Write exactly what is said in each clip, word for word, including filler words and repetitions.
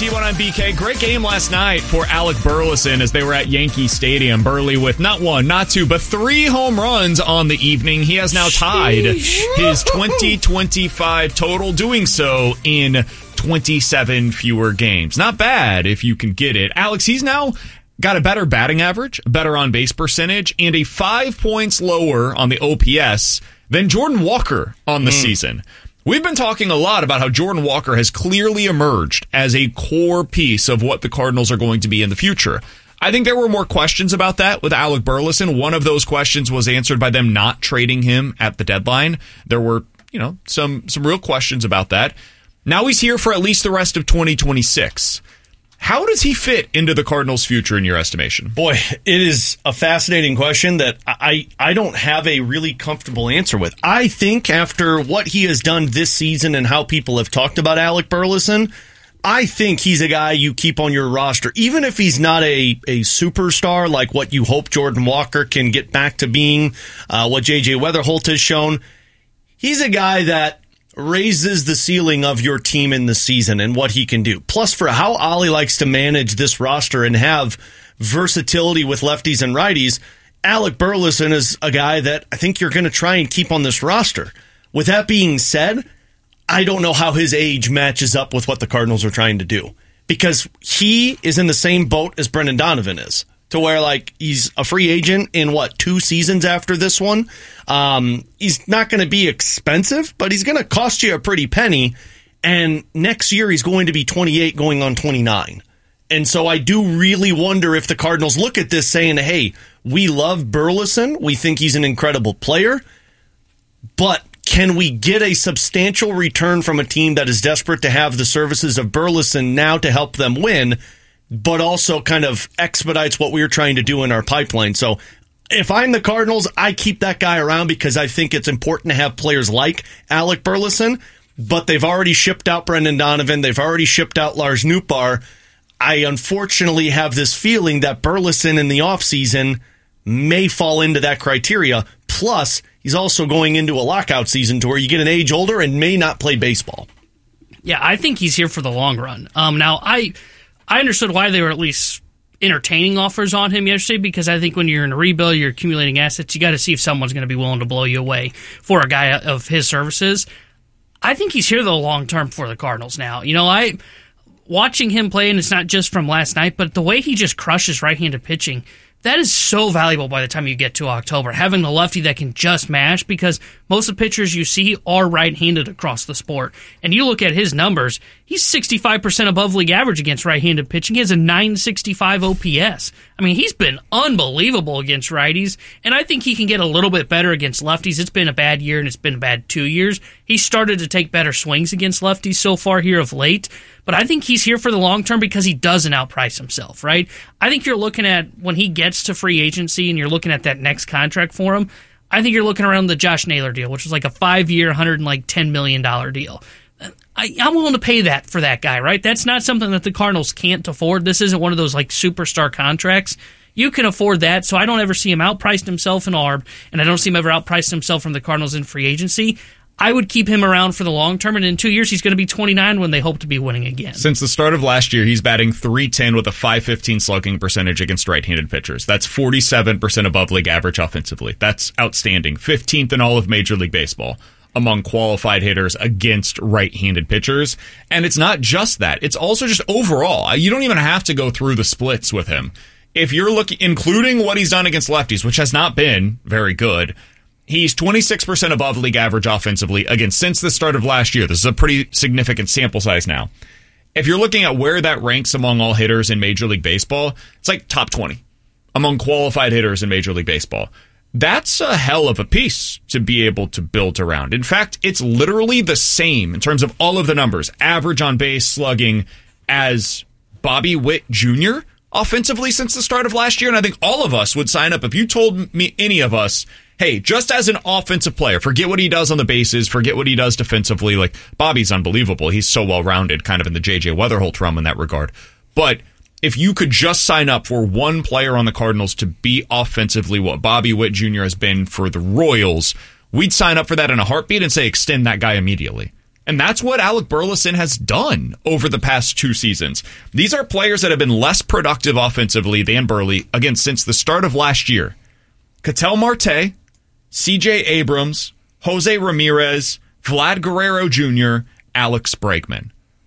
T one on B K. Great game last night for Alec Burleson as they were at Yankee Stadium. Burley with not one, not two, but three home runs on the evening. He has now tied his twenty twenty-five total, doing so in twenty-seven fewer games. Not bad if you can get it. Alex, he's now got a better batting average, better on-base percentage, and a five points lower on the O P S than Jordan Walker on the mm. season. We've been talking a lot about how Jordan Walker has clearly emerged as a core piece of what the Cardinals are going to be in the future. I think there were more questions about that with Alec Burleson. One of those questions was answered by them not trading him at the deadline. There were, you know, some some real questions about that. Now he's here for at least the rest of twenty twenty-six. How does he fit into the Cardinals' future in your estimation? Boy, it is a fascinating question that I, I don't have a really comfortable answer with. I think after what he has done this season and how people have talked about Alec Burleson, I think he's a guy you keep on your roster. Even if he's not a, a superstar like what you hope Jordan Walker can get back to being, uh, what J J Weatherholt has shown, he's a guy that raises the ceiling of your team in the season and what he can do. Plus, for how Ollie likes to manage this roster and have versatility with lefties and righties, Alec Burleson is a guy that I think you're going to try and keep on this roster. With that being said, I don't know how his age matches up with what the Cardinals are trying to do, because he is in the same boat as Brendan Donovan is, to where, like, he's a free agent in, what, two seasons after this one. Um, he's not going to be expensive, but he's going to cost you a pretty penny. And next year he's going to be twenty-eight going on twenty-nine. And so I do really wonder if the Cardinals look at this saying, hey, we love Burleson. We think he's an incredible player. But can we get a substantial return from a team that is desperate to have the services of Burleson now to help them win, but also kind of expedites what we were trying to do in our pipeline? So if I'm the Cardinals, I keep that guy around because I think it's important to have players like Alec Burleson, but they've already shipped out Brendan Donovan. They've already shipped out Lars Nootbaar. I unfortunately have this feeling that Burleson in the offseason may fall into that criteria. Plus, he's also going into a lockout season to where you get an age older and may not play baseball. Yeah, I think he's here for the long run. Um, now, I... I understood why they were at least entertaining offers on him yesterday, because I think when you're in a rebuild, you're accumulating assets, you got to see if someone's going to be willing to blow you away for a guy of his services. I think he's here the long term for the Cardinals now. You know, I watching him play, and it's not just from last night, but the way he just crushes right-handed pitching, that is so valuable by the time you get to October, having a lefty that can just mash, because most of the pitchers you see are right-handed across the sport. And you look at his numbers, he's sixty-five percent above league average against right-handed pitching. He has a nine sixty-five O P S. I mean, he's been unbelievable against righties, and I think he can get a little bit better against lefties. It's been a bad year, and it's been a bad two years. He started to take better swings against lefties so far here of late, but I think he's here for the long term because he doesn't outprice himself, right? I think you're looking at when he gets to free agency and you're looking at that next contract for him, I think you're looking around the Josh Naylor deal, which was like a five-year, one hundred ten million dollars deal. I, I'm willing to pay that for that guy, right? That's not something that the Cardinals can't afford. This isn't one of those like superstar contracts. You can afford that, so I don't ever see him outpriced himself in A R B, and I don't see him ever outpriced himself from the Cardinals in free agency. I would keep him around for the long term, and in two years he's going to be twenty-nine when they hope to be winning again. Since the start of last year, he's batting three ten with a five fifteen slugging percentage against right-handed pitchers. That's forty-seven percent above league average offensively. That's outstanding. fifteenth in all of Major League Baseball among qualified hitters against right-handed pitchers. And it's not just that. It's also just overall. You don't even have to go through the splits with him. If you're looking, including what he's done against lefties, which has not been very good, he's twenty-six percent above league average offensively, again, since the start of last year. This is a pretty significant sample size now. If you're looking at where that ranks among all hitters in Major League Baseball, it's like top twenty among qualified hitters in Major League Baseball. That's a hell of a piece to be able to build around. In fact, it's literally the same in terms of all of the numbers, average on base, slugging, as Bobby Witt Junior offensively since the start of last year. And I think all of us would sign up if you told me, any of us, hey, just as an offensive player, forget what he does on the bases, forget what he does defensively. Like, Bobby's unbelievable. He's so well-rounded, kind of in the J J Weatherholt realm in that regard. But if you could just sign up for one player on the Cardinals to be offensively what Bobby Witt Junior has been for the Royals, we'd sign up for that in a heartbeat and say extend that guy immediately. And that's what Alec Burleson has done over the past two seasons. These are players that have been less productive offensively than Burley, again, since the start of last year. Ketel Marte, C J Abrams, Jose Ramirez, Vlad Guerrero Junior, Alex Bregman.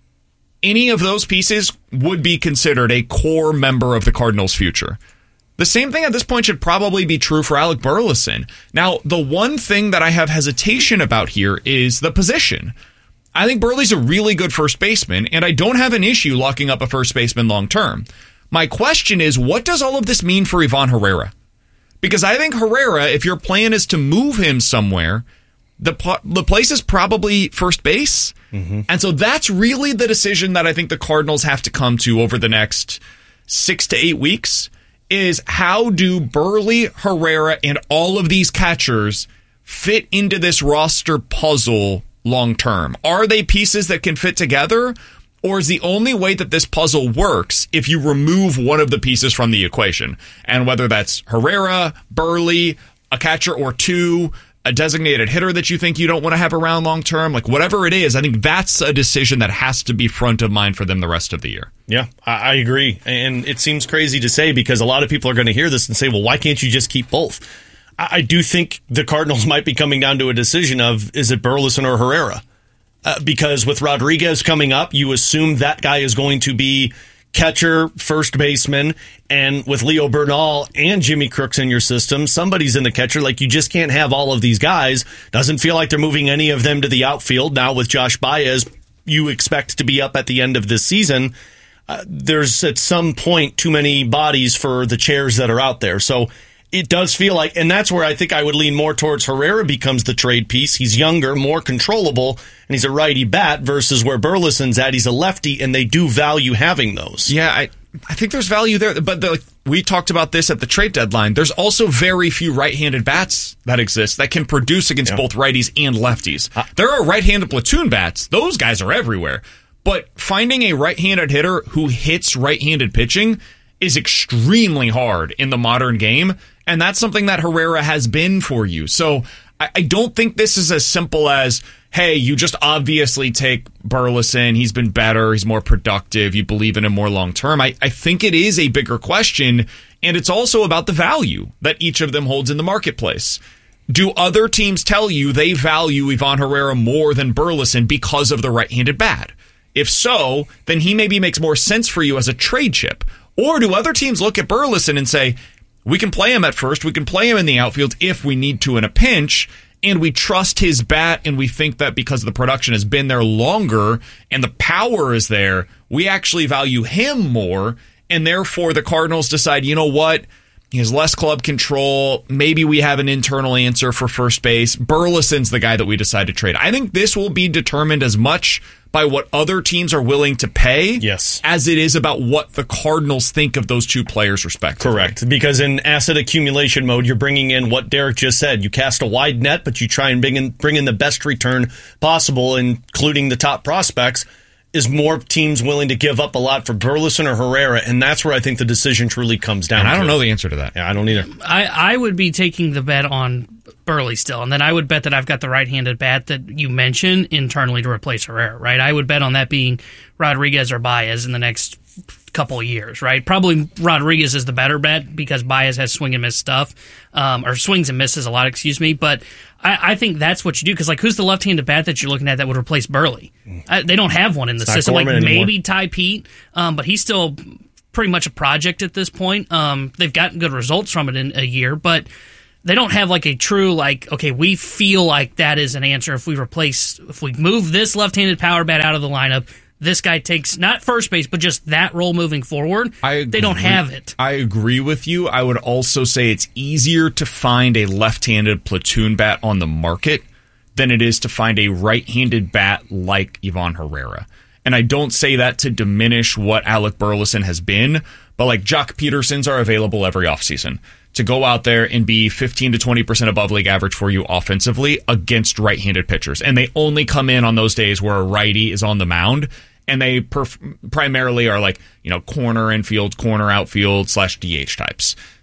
Any of those pieces would be considered a core member of the Cardinals' future. The same thing at this point should probably be true for Alec Burleson. Now, the one thing that I have hesitation about here is the position. I think Burley's a really good first baseman, and I don't have an issue locking up a first baseman long term. My question is, what does all of this mean for Ivan Herrera? Because I think Herrera, if your plan is to move him somewhere, the the place is probably first base. Mm-hmm. And so that's really the decision that I think the Cardinals have to come to over the next six to eight weeks, is how do Burley, Herrera, and all of these catchers fit into this roster puzzle long term? Are they pieces that can fit together? Or is the only way that this puzzle works if you remove one of the pieces from the equation? And whether that's Herrera, Burley, a catcher or two, a designated hitter that you think you don't want to have around long term, like whatever it is, I think that's a decision that has to be front of mind for them the rest of the year. Yeah, I, I agree. And it seems crazy to say because a lot of people are going to hear this and say, well, why can't you just keep both? I, I do think the Cardinals might be coming down to a decision of, is it Burleson or Herrera? Uh, because with Rodriguez coming up, you assume that guy is going to be catcher, first baseman, and with Leo Bernal and Jimmy Crooks in your system, somebody's in the catcher. Like, you just can't have all of these guys. Doesn't feel like they're moving any of them to the outfield. Now with Josh Baez, you expect to be up at the end of this season. Uh, there's at some point too many bodies for the chairs that are out there. So it does feel like, and that's where I think I would lean more towards Herrera becomes the trade piece. He's younger, more controllable, and he's a righty bat versus where Burleson's at. He's a lefty, and they do value having those. Yeah, I I think there's value there, but the, we talked about this at the trade deadline. There's also very few right-handed bats that exist that can produce against yeah. both righties and lefties. Uh, there are right-handed platoon bats. Those guys are everywhere. But finding a right-handed hitter who hits right-handed pitching is extremely hard in the modern game, and that's something that Herrera has been for you. So I, I don't think this is as simple as, hey, you just obviously take Burleson, he's been better, he's more productive, you believe in him more long-term. I, I think it is a bigger question, and it's also about the value that each of them holds in the marketplace. Do other teams tell you they value Ivan Herrera more than Burleson because of the right-handed bat? If so, then he maybe makes more sense for you as a trade chip. Or do other teams look at Burleson and say, we can play him at first, we can play him in the outfield if we need to in a pinch, and we trust his bat, and we think that because the production has been there longer and the power is there, we actually value him more, and therefore the Cardinals decide, you know what, he has less club control, maybe we have an internal answer for first base, Burleson's the guy that we decide to trade. I think this will be determined as much by what other teams are willing to pay yes. as it is about what the Cardinals think of those two players respectively. Correct, because in asset accumulation mode, you're bringing in what Derek just said. You cast a wide net, but you try and bring in, bring in the best return possible, including the top prospects. Is more teams willing to give up a lot for Burleson or Herrera, and that's where I think the decision truly comes down. And I don't to. know the answer to that. Yeah, I don't either. I, I would be taking the bet on Burley still, and then I would bet that I've got the right-handed bat that you mentioned internally to replace Herrera, right? I would bet on that being Rodriguez or Baez in the next couple of years, right? Probably Rodriguez is the better bet because Baez has swing and miss stuff, um, or swings and misses a lot, excuse me, but I, I think that's what you do, because like, who's the left-handed bat that you're looking at that would replace Burley? I, they don't have one in the it's system. Like anymore. Maybe Ty Pete, um, but he's still pretty much a project at this point. Um, they've gotten good results from it in a year, but they don't have like a true, like, okay, we feel like that is an answer if we replace, if we move this left-handed power bat out of the lineup, this guy takes not first base, but just that role moving forward. I they don't have it. I agree with you. I would also say it's easier to find a left-handed platoon bat on the market than it is to find a right-handed bat like Ivan Herrera. And I don't say that to diminish what Alec Burleson has been, but like Jock Petersons are available every offseason to go out there and be fifteen to twenty percent above league average for you offensively against right-handed pitchers. And they only come in on those days where a righty is on the mound, and they perf- primarily are like, you know, corner infield, corner outfield slash D H types.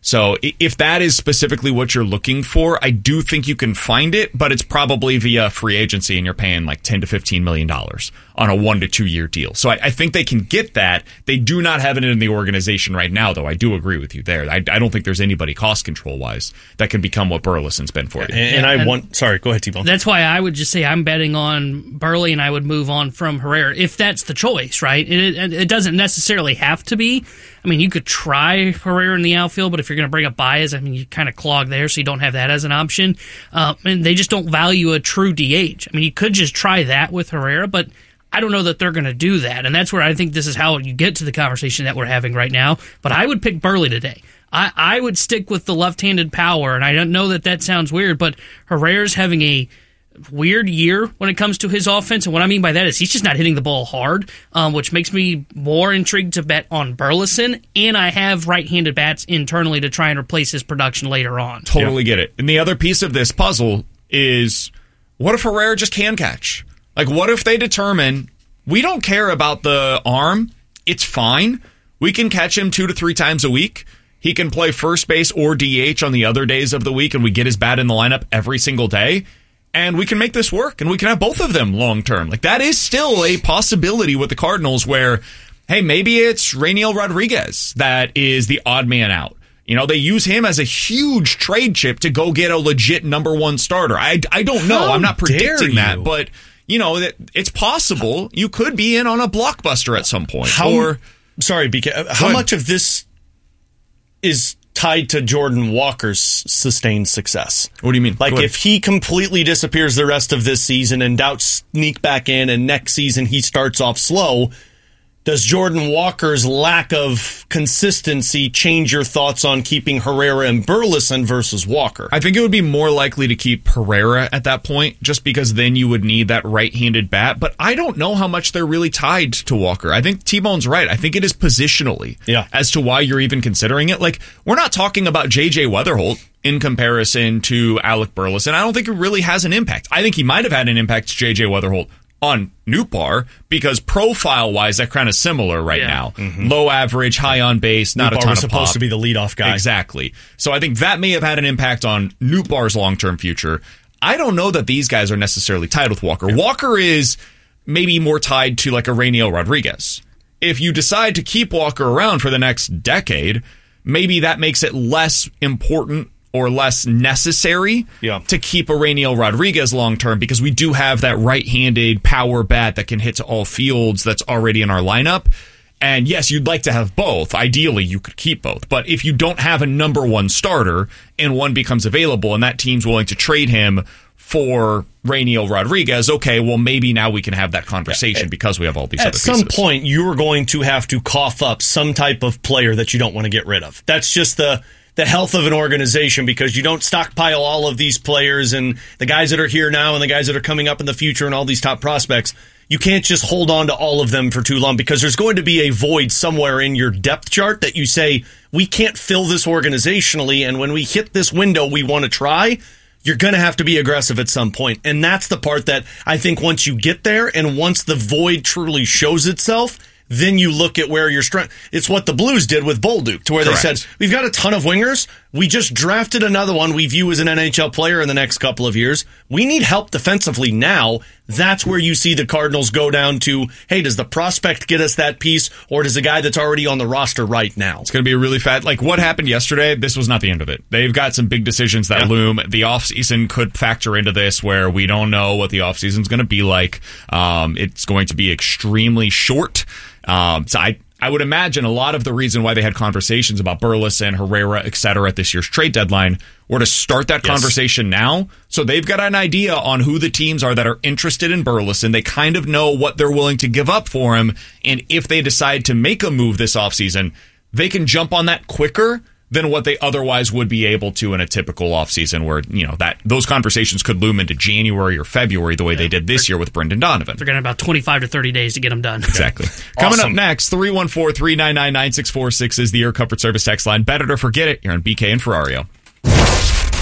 So if that is specifically what you're looking for, I do think you can find it, but it's probably via free agency and you're paying like ten to fifteen million dollars on a one to two year deal. So I, I think they can get that. They do not have it in the organization right now, though. I do agree with you there. I, I don't think there's anybody cost control wise that can become what Burleson's been for you. And, and I want, sorry, go ahead, T-Bone. That's why I would just say I'm betting on Burley and I would move on from Herrera if that's the choice, right? It, it, it doesn't necessarily have to be. I mean, you could try Herrera in the outfield, but if you're going to bring up Baez, I mean, you kind of clog there, so you don't have that as an option. Uh, and they just don't value a true D H. I mean, you could just try that with Herrera, but I don't know that they're going to do that. And that's where I think this is how you get to the conversation that we're having right now. But I would pick Burley today. I, I would stick with the left-handed power, and I don't know that that sounds weird, but Herrera's having a weird year when it comes to his offense, and what I mean by that is he's just not hitting the ball hard, um, which makes me more intrigued to bet on Burleson, and I have right-handed bats internally to try and replace his production later on. Totally yeah. get it. And the other piece of this puzzle is, what if Herrera just can catch? Like, what if they determine, we don't care about the arm, it's fine, we can catch him two to three times a week, he can play first base or D H on the other days of the week, and we get his bat in the lineup every single day, and we can make this work, and we can have both of them long term. Like, that is still a possibility with the Cardinals where, hey, maybe it's Rainiel Rodriguez that is the odd man out. You know, they use him as a huge trade chip to go get a legit number one starter. I, I don't know. How I'm not predicting you? that, but, you know, that it's possible you could be in on a blockbuster at some point. How, or sorry, B K, how much of this is tied to Jordan Walker's sustained success? What do you mean? Like, if he completely disappears the rest of this season and doubts sneak back in and next season he starts off slow, does Jordan Walker's lack of consistency change your thoughts on keeping Herrera and Burleson versus Walker? I think it would be more likely to keep Herrera at that point, just because then you would need that right-handed bat. But I don't know how much they're really tied to Walker. I think T-Bone's right. I think it is positionally yeah. as to why you're even considering it. Like, we're not talking about J J Weatherholt in comparison to Alec Burleson. I don't think it really has an impact. I think he might have had an impact to J J Weatherholt on Nootbaar, because profile-wise, they're kind of similar right yeah. now. Mm-hmm. Low average, high on base, not Nootbaar a ton was of supposed pop. to be the leadoff guy. Exactly. So I think that may have had an impact on Nootbaar's long-term future. I don't know that these guys are necessarily tied with Walker. Yeah. Walker is maybe more tied to like a Rainiel Rodriguez. If you decide to keep Walker around for the next decade, maybe that makes it less important or less necessary yeah. to keep a Rainiel Rodriguez long-term, because we do have that right-handed power bat that can hit to all fields that's already in our lineup. And yes, you'd like to have both. Ideally, you could keep both. But if you don't have a number one starter and one becomes available and that team's willing to trade him for Rainiel Rodriguez, okay, well, maybe now we can have that conversation because we have all these At other pieces. At some point, you're going to have to cough up some type of player that you don't want to get rid of. That's just the... the health of an organization, because you don't stockpile all of these players and the guys that are here now and the guys that are coming up in the future and all these top prospects. You can't just hold on to all of them for too long, because there's going to be a void somewhere in your depth chart that you say, we can't fill this organizationally, and when we hit this window we want to try, you're going to have to be aggressive at some point. And that's the part that I think once you get there and once the void truly shows itself, then you look at where your strength. It's what the Blues did with Bolduc, to where Correct. They said, we've got a ton of wingers. We just drafted another one we view as an N H L player in the next couple of years. We need help defensively now. That's where you see the Cardinals go down to, hey, does the prospect get us that piece, or does the guy that's already on the roster right now? It's going to be a really fat, like what happened yesterday, this was not the end of it. They've got some big decisions that yeah. loom. The offseason could factor into this, where we don't know what the offseason is going to be like. Um, it's going to be extremely short. Um, so I, I would imagine a lot of the reason why they had conversations about Burleson, Herrera, et cetera at this year's trade deadline were to start that yes. conversation now. So they've got an idea on who the teams are that are interested in Burleson. They kind of know what they're willing to give up for him. And if they decide to make a move this offseason, they can jump on that quicker than what they otherwise would be able to in a typical offseason, where, you know, that those conversations could loom into January or February the way yeah. they did this year with Brendan Donovan. They're getting about twenty-five to thirty days to get them done. Exactly. Awesome. Coming up next, three one four, three nine nine, nine six four six is the Air Comfort Service text line. Bet it or forget it. You're on B K and Ferrario.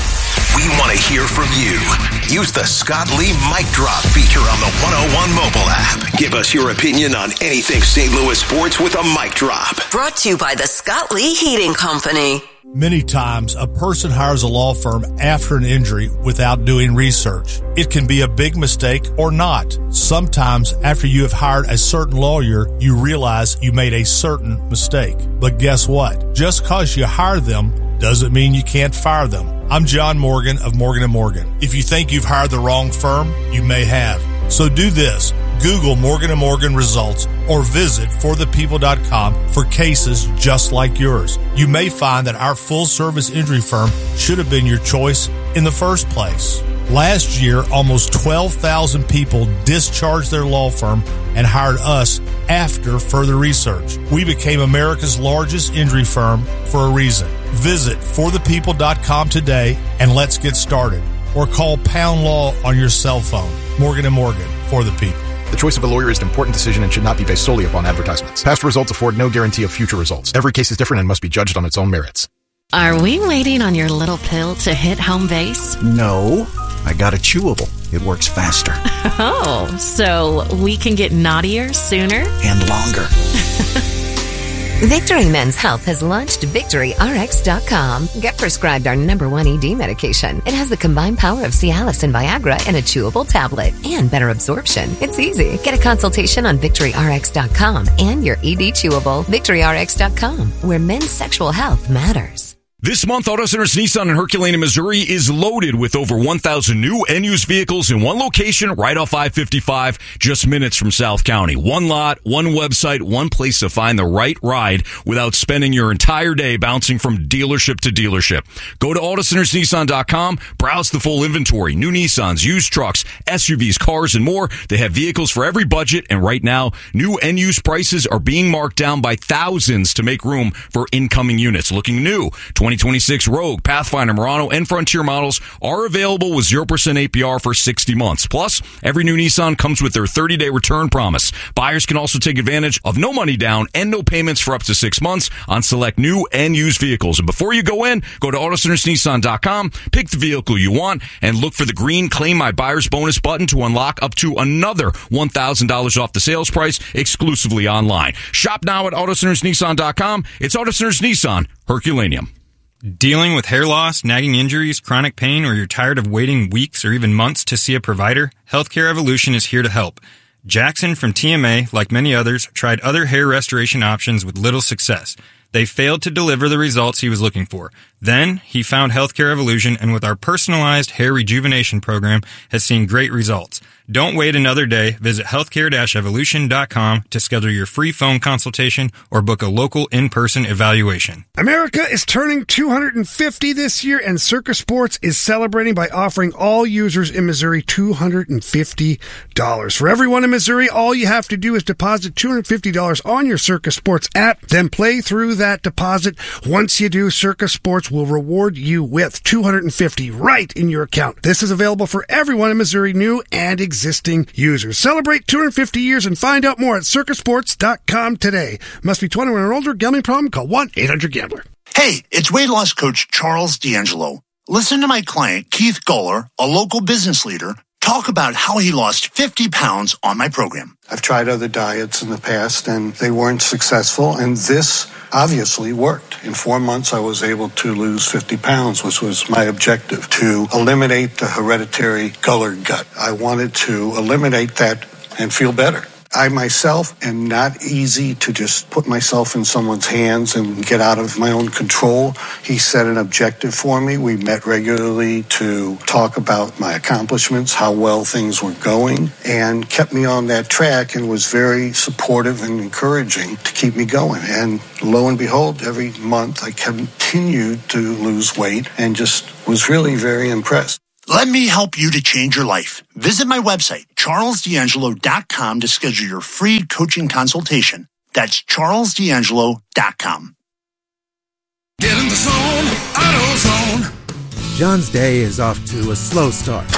We want to hear from you. Use the Scott Lee Mic Drop feature on the one oh one mobile app. Give us your opinion on anything Saint Louis sports with a mic drop. Brought to you by the Scott Lee Heating Company. Many times, a person hires a law firm after an injury without doing research. It can be a big mistake or not. Sometimes, after you have hired a certain lawyer, you realize you made a certain mistake. But guess what? Just because you hire them doesn't mean you can't fire them. I'm John Morgan of Morgan and Morgan. If you think you've hired the wrong firm, you may have. So do this. Google Morgan and Morgan results or visit for the people dot com for cases just like yours. You may find that our full-service injury firm should have been your choice in the first place. Last year, almost twelve thousand people discharged their law firm and hired us after further research. We became America's largest injury firm for a reason. Visit for the people dot com today and let's get started. Or call Pound Law on your cell phone. Morgan and Morgan, for the people. The choice of a lawyer is an important decision and should not be based solely upon advertisements. Past results afford no guarantee of future results. Every case is different and must be judged on its own merits. Are we waiting on your little pill to hit home base? No, I got a chewable. It works faster. Oh, so we can get naughtier sooner? And longer. Victory Men's Health has launched Victory R X dot com. Get prescribed our number one E D medication. It has the combined power of Cialis and Viagra in a chewable tablet and better absorption. It's easy. Get a consultation on Victory R X dot com and your E D chewable. Victory R X dot com, where men's sexual health matters. This month, Auto Centers Nissan in Herculaneum, Missouri is loaded with over one thousand new and used vehicles in one location right off I fifty-five, just minutes from South County. One lot, one website, one place to find the right ride without spending your entire day bouncing from dealership to dealership. Go to Auto Centers Nissan dot com, browse the full inventory, new Nissans, used trucks, S U Vs, cars, and more. They have vehicles for every budget, and right now, new and used prices are being marked down by thousands to make room for incoming units. Looking new, twenty twenty-six Rogue, Pathfinder, Murano, and Frontier models are available with zero percent A P R for sixty months. Plus, every new Nissan comes with their thirty-day return promise. Buyers can also take advantage of no money down and no payments for up to six months on select new and used vehicles. And before you go in, go to Auto Centers Nissan dot com, pick the vehicle you want, and look for the green Claim My Buyer's Bonus button to unlock up to another one thousand dollars off the sales price exclusively online. Shop now at Auto Centers Nissan dot com. It's Auto Centers Nissan, Herculaneum. Dealing with hair loss, nagging injuries, chronic pain, or you're tired of waiting weeks or even months to see a provider? Healthcare Evolution is here to help. Jackson from T M A, like many others, tried other hair restoration options with little success. They failed to deliver the results he was looking for. Then, he found Healthcare Evolution, and with our personalized hair rejuvenation program, has seen great results. Don't wait another day. Visit healthcare evolution dot com to schedule your free phone consultation or book a local in-person evaluation. America is turning two hundred fifty this year, and Circa Sports is celebrating by offering all users in Missouri two hundred fifty dollars. For everyone in Missouri, all you have to do is deposit two hundred fifty dollars on your Circa Sports app, then play through that deposit. Once you do, Circa Sports will reward you with two hundred fifty dollars right in your account. This is available for everyone in Missouri, new and existing users. Celebrate two hundred fifty years and find out more at circa sports dot com today. Must be twenty-one or older. Gambling problem? Call one eight hundred gambler. Hey, it's weight loss coach Charles D'Angelo. Listen to my client, Keith Goller, a local business leader, talk about how he lost fifty pounds on my program. I've tried other diets in the past and they weren't successful, and this obviously worked. In four months, I was able to lose fifty pounds, which was my objective, to eliminate the hereditary Goller gut. I wanted to eliminate that and feel better. I myself am not easy to just put myself in someone's hands and get out of my own control. He set an objective for me. We met regularly to talk about my accomplishments, how well things were going, and kept me on that track and was very supportive and encouraging to keep me going. And lo and behold, every month I continued to lose weight and just was really very impressed. Let me help you to change your life. Visit my website, charles d'angelo dot com, to schedule your free coaching consultation. That's charles d'angelo dot com. Get in the zone, AutoZone. John's day is off to a slow start.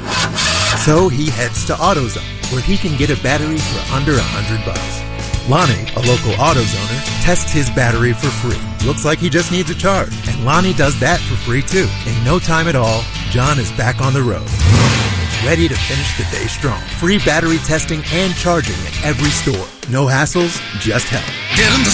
So he heads to AutoZone, where he can get a battery for under a hundred bucks. Lonnie, a local AutoZoner, tests his battery for free. Looks like he just needs a charge. And Lonnie does that for free too. In no time at all, John is back on the road, ready to finish the day strong. Free battery testing and charging at every store. No hassles, just help. Get in the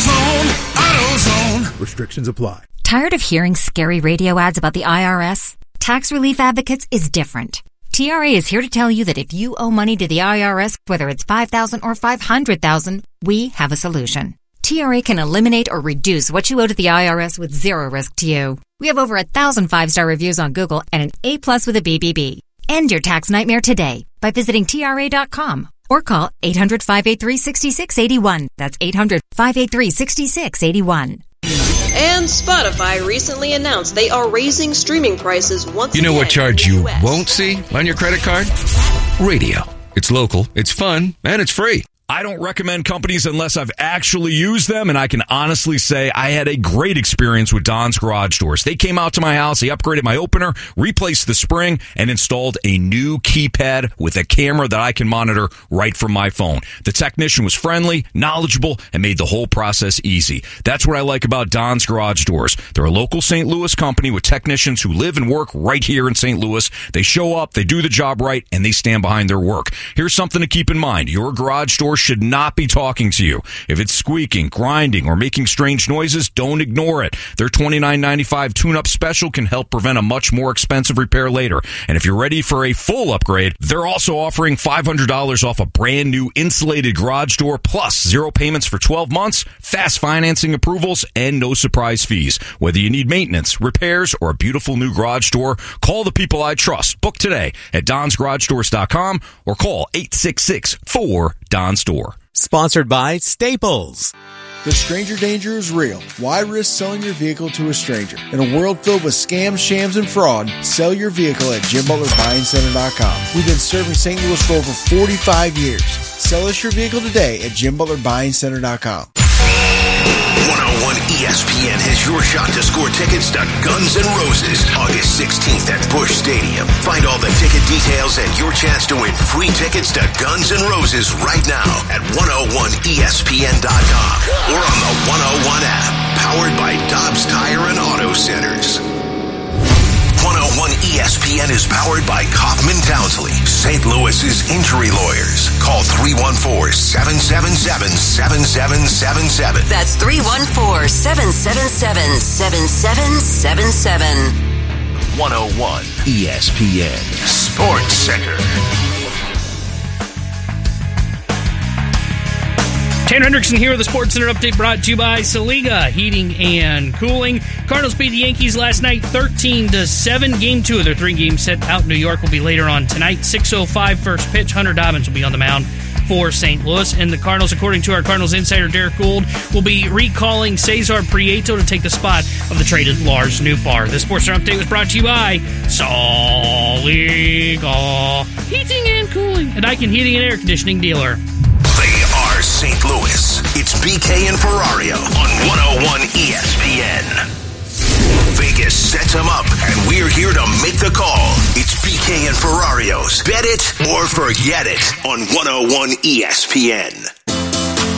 zone, AutoZone. Restrictions apply. Tired of hearing scary radio ads about the I R S? Tax Relief Advocates is different. T R A is here to tell you that if you owe money to the I R S, whether it's five thousand dollars or five hundred thousand dollars, we have a solution. T R A can eliminate or reduce what you owe to the I R S with zero risk to you. We have over a thousand five-star reviews on Google and an A plus with a B B B. End your tax nightmare today by visiting T R A dot com or call eight hundred, five eight three, six six eight one. That's eight hundred, five eight three, six six eight one. And Spotify recently announced they are raising streaming prices once again. You know what charge you U S won't see on your credit card? Radio. It's local, it's fun, and it's free. I don't recommend companies unless I've actually used them, and I can honestly say I had a great experience with Don's Garage Doors. They came out to my house, they upgraded my opener, replaced the spring, and installed a new keypad with a camera that I can monitor right from my phone. The technician was friendly, knowledgeable, and made the whole process easy. That's what I like about Don's Garage Doors. They're a local Saint Louis company with technicians who live and work right here in Saint Louis. They show up, they do the job right, and they stand behind their work. Here's something to keep in mind. Your garage door should not be talking to you. If it's squeaking, grinding, or making strange noises, don't ignore it. Their twenty-nine ninety-five tune-up special can help prevent a much more expensive repair later. And if you're ready for a full upgrade, they're also offering five hundred dollars off a brand new insulated garage door, plus zero payments for twelve months, fast financing approvals, and no surprise fees. Whether you need maintenance, repairs, or a beautiful new garage door, call the people I trust. Book today at dons garage doors dot com or call eight six six, four, D O N S door. Sponsored by Staples. The stranger danger is real. Why risk selling your vehicle to a stranger? In a world filled with scams, shams, and fraud, sell your vehicle at Jim Butler Buying Center dot com. We've been serving Saint Louis for over forty-five years. Sell us your vehicle today at Jim Butler Buying Center dot com. one oh one E S P N has your shot to score tickets to Guns N' Roses August sixteenth at Busch Stadium. Find all the ticket details and your chance to win free tickets to Guns N' Roses right now at one oh one E S P N dot com or on the one oh one app, powered by Dobbs Tire and Auto Centers. one oh one E S P N is powered by Kaufman Townsley, Saint Louis's injury lawyers. Call three one four, seven seven seven, seven seven seven seven. That's three one four, seven seven seven, seven seven seven seven. one oh one E S P N Sports Center. Tanner Hendrickson here with the Sports Center update brought to you by Saliga Heating and Cooling. Cardinals beat the Yankees last night thirteen to seven. Game two of their three-game set out in New York will be later on tonight. six oh five first pitch. Hunter Dobbins will be on the mound for Saint Louis. And the Cardinals, according to our Cardinals insider Derek Gould, will be recalling Cesar Prieto to take the spot of the traded Lars Nootbaar. This Sports Center update was brought to you by Saliga Heating and Cooling, a Daikin heating and air conditioning dealer. They are Saint Louis. It's B K and Ferrario on one oh one E S P N. Vegas sets them up, and we're here to make the call. It's B K and Ferrario's Bet It or Forget It on one oh one E S P N.